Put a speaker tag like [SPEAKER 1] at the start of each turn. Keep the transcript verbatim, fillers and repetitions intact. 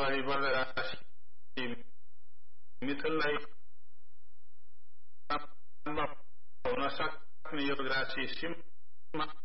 [SPEAKER 1] अगाडि बढ्दै राशि मिथुनलाई हुन सक्ने यो राशि सिंह